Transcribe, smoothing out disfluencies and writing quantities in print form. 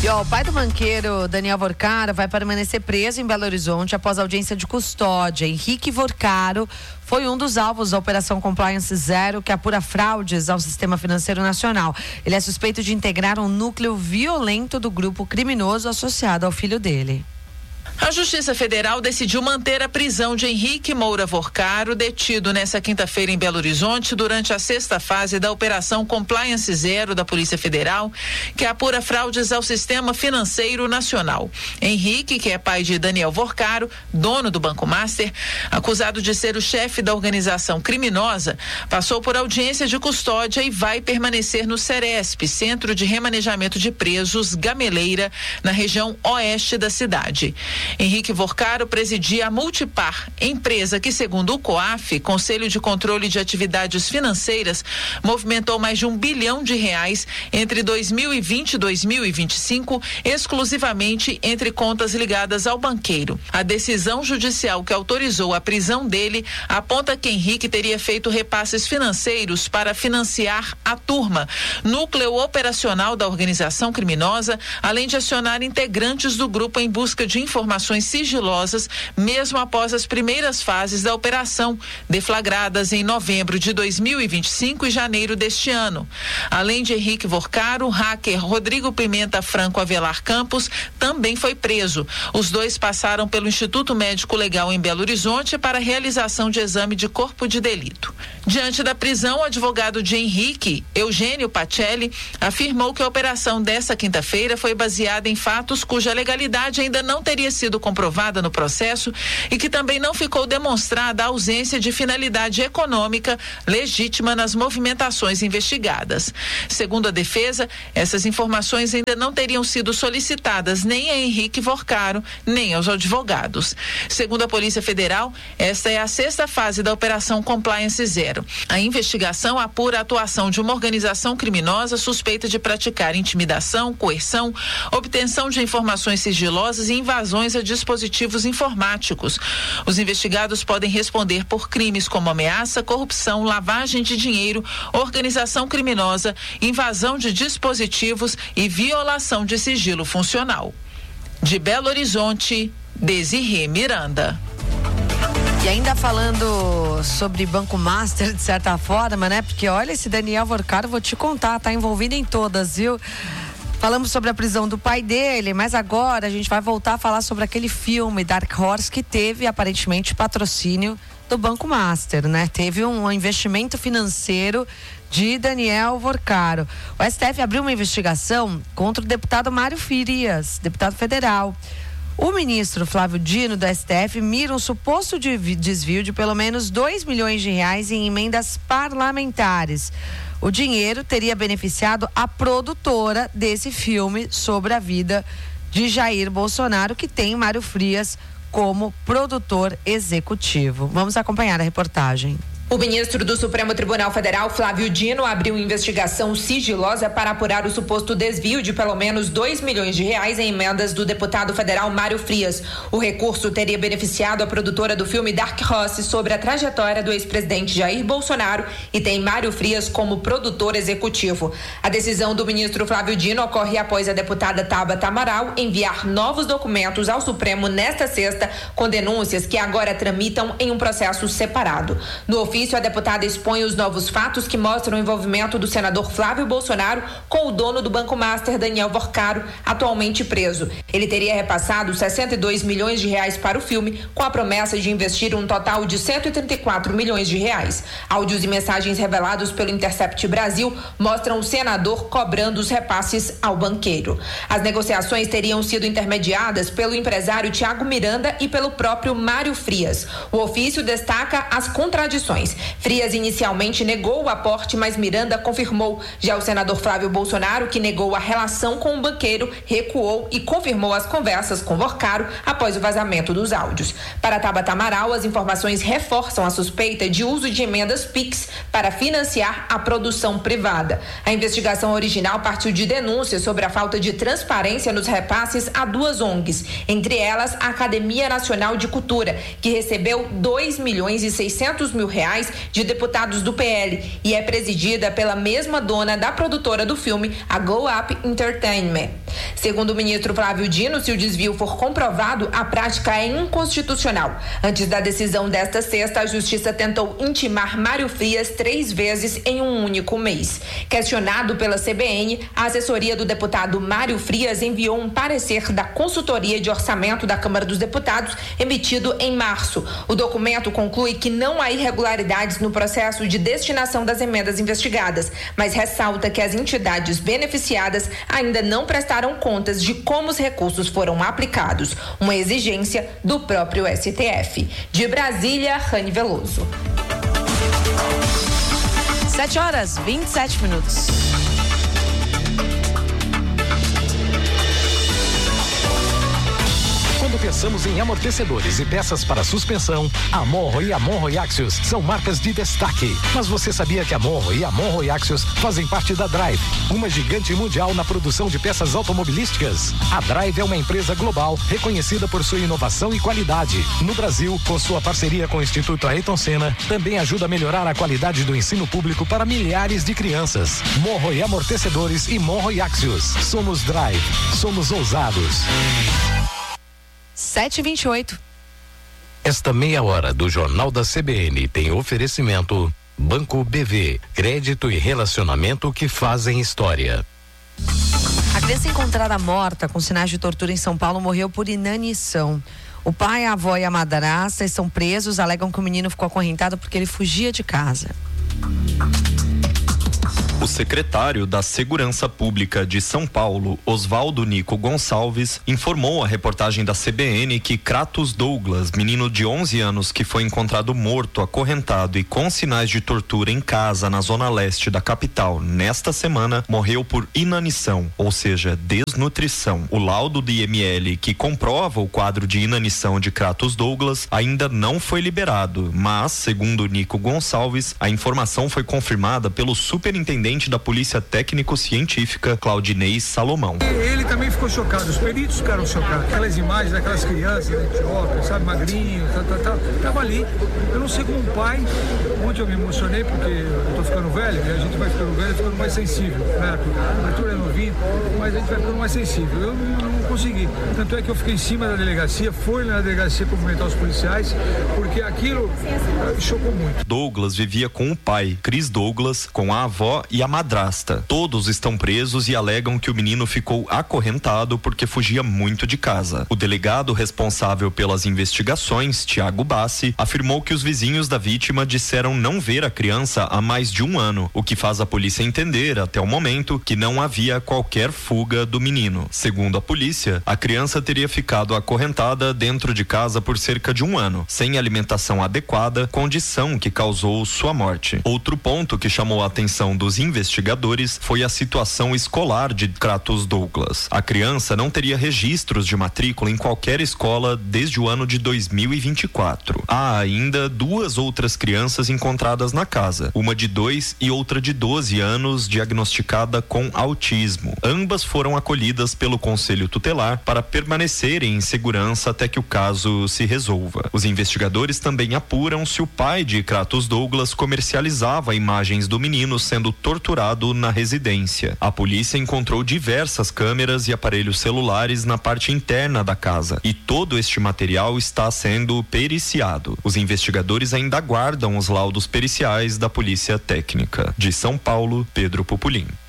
E o pai do banqueiro Daniel Vorcaro vai permanecer preso em Belo Horizonte após audiência de custódia. Henrique Vorcaro foi um dos alvos da Operação Compliance Zero, que apura fraudes ao sistema financeiro nacional. Ele é suspeito de integrar um núcleo violento do grupo criminoso associado ao filho dele. A Justiça Federal decidiu manter a prisão de Henrique Moura Vorcaro, detido nesta quinta-feira em Belo Horizonte durante a sexta fase da Operação Compliance Zero da Polícia Federal, que apura fraudes ao sistema financeiro nacional. Henrique, que é pai de Daniel Vorcaro, dono do Banco Master, acusado de ser o chefe da organização criminosa, passou por audiência de custódia e vai permanecer no Ceresp, Centro de Remanejamento de Presos Gameleira, na região oeste da cidade. Henrique Vorcaro presidia a Multipar, empresa que, segundo o COAF, Conselho de Controle de Atividades Financeiras, movimentou mais de R$1 bilhão entre 2020 e 2025, exclusivamente entre contas ligadas ao banqueiro. A decisão judicial que autorizou a prisão dele aponta que Henrique teria feito repasses financeiros para financiar a Turma, núcleo operacional da organização criminosa, além de acionar integrantes do grupo em busca de informações sigilosas, mesmo após as primeiras fases da operação, deflagradas em novembro de 2025 e janeiro deste ano. Além de Henrique Vorcaro, o hacker Rodrigo Pimenta Franco Avelar Campos também foi preso. Os dois passaram pelo Instituto Médico Legal em Belo Horizonte para a realização de exame de corpo de delito. Diante da prisão, o advogado de Henrique, Eugênio Pacelli, afirmou que a operação desta quinta-feira foi baseada em fatos cuja legalidade ainda não teria sido comprovada no processo e que também não ficou demonstrada a ausência de finalidade econômica legítima nas movimentações investigadas. Segundo a defesa, essas informações ainda não teriam sido solicitadas nem a Henrique Vorcaro, nem aos advogados. Segundo a Polícia Federal, esta é a sexta fase da Operação Compliance Zero. A investigação apura a atuação de uma organização criminosa suspeita de praticar intimidação, coerção, obtenção de informações sigilosas e invasões a dispositivos informáticos. Os investigados podem responder por crimes como ameaça, corrupção, lavagem de dinheiro, organização criminosa, invasão de dispositivos e violação de sigilo funcional. De Belo Horizonte, Desirê Miranda. E ainda falando sobre Banco Master, de certa forma, né? Porque olha, esse Daniel Vorcaro, vou te contar, tá envolvido em todas, viu? Falamos sobre a prisão do pai dele, mas agora a gente vai voltar a falar sobre aquele filme Dark Horse que teve aparentemente patrocínio do Banco Master, né? Teve um investimento financeiro de Daniel Vorcaro. O STF abriu uma investigação contra o deputado Mário Frias, deputado federal. O ministro Flávio Dino, do STF, mira um suposto desvio de pelo menos R$2 milhões em emendas parlamentares. O dinheiro teria beneficiado a produtora desse filme sobre a vida de Jair Bolsonaro, que tem Mário Frias como produtor executivo. Vamos acompanhar a reportagem. O ministro do Supremo Tribunal Federal, Flávio Dino, abriu investigação sigilosa para apurar o suposto desvio de pelo menos R$2 milhões em emendas do deputado federal Mário Frias. O recurso teria beneficiado a produtora do filme Dark Horse sobre a trajetória do ex-presidente Jair Bolsonaro e tem Mário Frias como produtor executivo. A decisão do ministro Flávio Dino ocorre após a deputada Tabata Amaral enviar novos documentos ao Supremo nesta sexta, com denúncias que agora tramitam em um processo separado. No ofício, a deputada expõe os novos fatos que mostram o envolvimento do senador Flávio Bolsonaro com o dono do Banco Master, Daniel Vorcaro, atualmente preso. Ele teria repassado R$62 milhões para o filme, com a promessa de investir um total de R$134 milhões. Áudios e mensagens revelados pelo Intercept Brasil mostram o senador cobrando os repasses ao banqueiro. As negociações teriam sido intermediadas pelo empresário Tiago Miranda e pelo próprio Mário Frias. O ofício destaca as contradições. Frias inicialmente negou o aporte, mas Miranda confirmou. Já o senador Flávio Bolsonaro, que negou a relação com o banqueiro, recuou e confirmou as conversas com Vorcaro após o vazamento dos áudios. Para Tabata Amaral, as informações reforçam a suspeita de uso de emendas PIX para financiar a produção privada. A investigação original partiu de denúncias sobre a falta de transparência nos repasses a duas ONGs, entre elas a Academia Nacional de Cultura, que recebeu R$2,6 milhões federais de deputados do PL e é presidida pela mesma dona da produtora do filme, a Go Up Entertainment. Segundo o ministro Flávio Dino, se o desvio for comprovado, a prática é inconstitucional. Antes da decisão desta sexta, a Justiça tentou intimar Mário Frias 3 vezes em um único mês. Questionado pela CBN, a assessoria do deputado Mário Frias enviou um parecer da Consultoria de Orçamento da Câmara dos Deputados, emitido em março. O documento conclui que não há irregularidades no processo de destinação das emendas investigadas, mas ressalta que as entidades beneficiadas ainda não prestaram contas de como os recursos foram aplicados, uma exigência do próprio STF. De Brasília, Rani Veloso. 7h27. Quando pensamos em amortecedores e peças para suspensão, a Monro e a Monro e Axios são marcas de destaque. Mas você sabia que a Monro e a Monro e Axios fazem parte da Drive, uma gigante mundial na produção de peças automobilísticas? A Drive é uma empresa global reconhecida por sua inovação e qualidade. No Brasil, com sua parceria com o Instituto Ayrton Senna, também ajuda a melhorar a qualidade do ensino público para milhares de crianças. Monro e amortecedores e Monro e Axios. Somos Drive. Somos ousados. 7h28. Esta meia hora do Jornal da CBN tem oferecimento Banco BV, crédito e relacionamento que fazem história. A criança encontrada morta com sinais de tortura em São Paulo morreu por inanição. O pai, a avó e a madrasta estão presos, alegam que o menino ficou acorrentado porque ele fugia de casa. O secretário da Segurança Pública de São Paulo, Oswaldo Nico Gonçalves, informou à reportagem da CBN que Kratos Douglas, menino de 11 anos que foi encontrado morto, acorrentado e com sinais de tortura em casa na zona leste da capital nesta semana, morreu por inanição, ou seja, desnutrição. O laudo do IML que comprova o quadro de inanição de Kratos Douglas ainda não foi liberado, mas, segundo Nico Gonçalves, a informação foi confirmada pelo superintendente da Polícia Técnico-Científica, Claudinei Salomão. Ele também ficou chocado, os peritos ficaram chocados. Aquelas imagens daquelas crianças, né, Etiópia, sabe, magrinho, tava ali. Eu não sei como um pai, onde eu me emocionei, porque eu tô ficando velho, e a gente vai ficando velho, ficando mais sensível, né? O Arthur é novinho, mas a gente vai ficando mais sensível. Eu não consegui. Tanto é que eu fiquei em cima da delegacia, fui na delegacia cumprimentar os policiais, porque aquilo chocou muito. Douglas vivia com o pai, Cris Douglas, com a avó e a madrasta. Todos estão presos e alegam que o menino ficou acorrentado porque fugia muito de casa. O delegado responsável pelas investigações, Tiago Bassi, afirmou que os vizinhos da vítima disseram não ver a criança há mais de 1 ano, o que faz a polícia entender, até o momento, que não havia qualquer fuga do menino. Segundo a polícia, a criança teria ficado acorrentada dentro de casa por cerca de 1 ano, sem alimentação adequada, condição que causou sua morte. Outro ponto que chamou a atenção dos investigadores foi a situação escolar de Kratos Douglas. A criança não teria registros de matrícula em qualquer escola desde o ano de 2024. Há ainda 2 outras crianças encontradas na casa, uma de 2 e outra de 12 anos, diagnosticada com autismo. Ambas foram acolhidas pelo Conselho Tutelar para permanecerem em segurança até que o caso se resolva. Os investigadores também apuram se o pai de Kratos Douglas comercializava imagens do menino sendo torturado na residência. A polícia encontrou diversas câmeras e aparelhos celulares na parte interna da casa e todo este material está sendo periciado. Os investigadores ainda aguardam os laudos periciais da Polícia Técnica. De São Paulo, Pedro Pupulim.